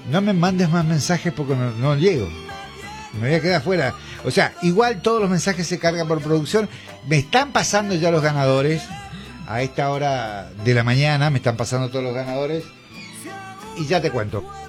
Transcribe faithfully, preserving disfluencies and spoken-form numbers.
no me mandes más mensajes porque no, no llego. Me voy a quedar afuera. O sea, igual todos los mensajes se cargan por producción. Me están pasando ya los ganadores. A esta hora de la mañana me están pasando todos los ganadores. Y ya te cuento.